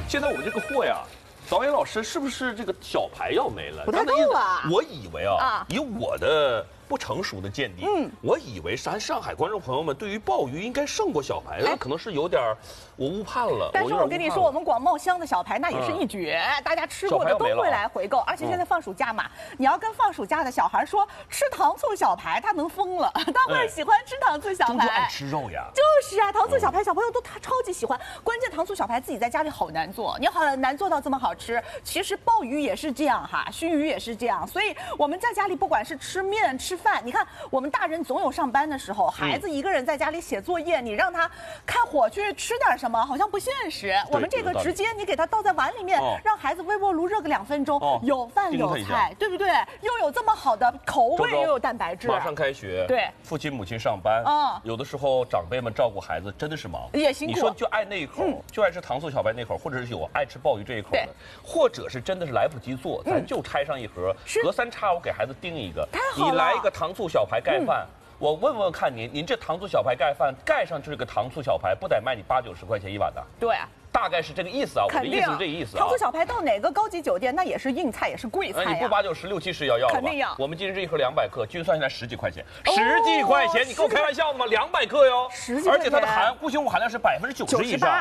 现在我们这个货呀，导演老师是不是这个小排要没了？ 不太够啊。 我以为啊，以我的不成熟的见地，我以为咱上海观众朋友们对于鲍鱼应该胜过小排，可能是有点我误判了。 但是我跟你说，我们广茂乡的小排那也是一绝，大家吃过的都会来回购，而且现在放暑假嘛，你要跟放暑假的小孩说吃糖醋小排，他能疯了，他会喜欢吃糖醋小排。 猪爱吃肉呀。 就是啊，糖醋小排小朋友都超级喜欢，关键糖醋小排自己在家里好难做，你很难做到这么好吃。其实鲍鱼也是这样哈，熏鱼也是这样，所以我们在家里不管是吃面吃饭，你看我们大人总有上班的时候，孩子一个人在家里写作业，你让他开火去吃点什么，好像不现实。我们这个直接你给他倒在碗里面，让孩子微波炉热个2分钟，有饭有菜，对不对？又有这么好的口味，又有蛋白质。 马上开学， 对， 父亲母亲上班，有的时候长辈们照顾孩子真的是忙， 也辛苦。 你说就爱那一口，就爱吃糖醋小排那口，或者是有爱吃鲍鱼这一口的，或者是真的是来不及做，咱就拆上一盒，隔3差5给孩子订一个。你来一个糖醋小排盖饭。我问问看您这糖醋小排盖饭盖上就是个糖醋小排，不得卖你80、90块钱一碗的？对啊。大概是这个意思啊，我的意思是这意思啊。 糖醋小排到哪个高级酒店，那也是硬菜，也是贵菜呀。 你不80、60、70要了吧？ 肯定要。 我们今天这一盒200克，均算下来10几块钱，10几块钱，你跟我开玩笑呢吗？200克哟 ，10几块钱， 而且它的不锈钢含量是90%以上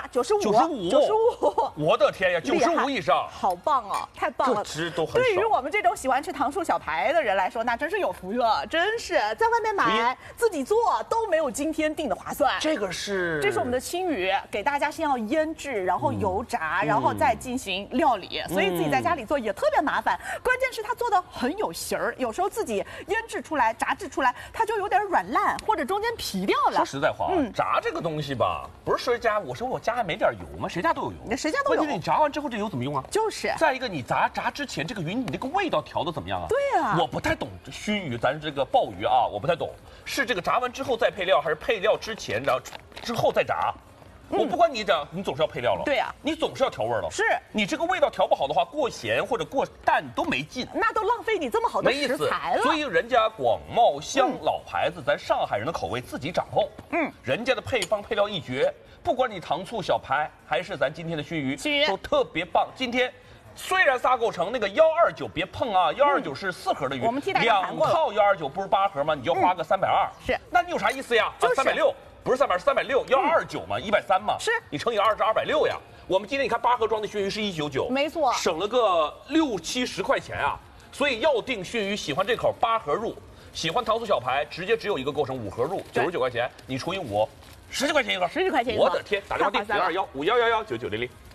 ，95%。 我的天呀，95以上， 好棒啊，太棒了！ 这汁都很少。 对于我们这种喜欢吃糖醋小排的人来说，那真是有福了，真是在外面买自己做都没有今天订的划算。 这是我们的青鱼，给大家先要腌制，然后油炸。然后再进行料理，所以自己在家里做也特别麻烦。关键是它做的很有型儿，有时候自己腌制出来、炸制出来，它就有点软烂，或者中间皮掉了。 说实在话，炸这个东西吧，不是谁家我说我家还没点油吗？谁家都有油， 谁家都有。 问题你炸完之后这油怎么用啊？ 就是。 再一个，你炸之前这个鱼，你那个味道调的怎么样啊？ 对啊。 我不太懂熏鱼，咱这个鲍鱼啊，我不太懂，是这个炸完之后再配料，还是配料之前然后之后再炸？我不管你讲，你总是要配料了。 对呀， 你总是要调味了。 是你这个味道调不好的话，过咸或者过淡都没劲， 那都浪费你这么好的食材了。 所以人家广茂乡老牌子，咱上海人的口味自己掌控。人家的配方配料一绝，不管你糖醋小排还是咱今天的熏鱼，都特别棒。今天虽然撒狗城那个129别碰啊，129是4盒的鱼， 我们替大家谈过了。 2套129不是8盒吗？你就花个320。 是， 那你有啥意思呀？ 就是 360。不是300，是360，129嘛，130嘛， 是你乘以2是260呀。我们今天你看8盒装的熏鱼是199， 没错， 省了个60、70块钱啊。所以要订熏鱼，喜欢这口8盒入，喜欢糖醋小排，直接只有一个构成5盒入，99块钱，你除以5，10几块钱一个，10 几块钱一个。 我的天，打电话订021511199900。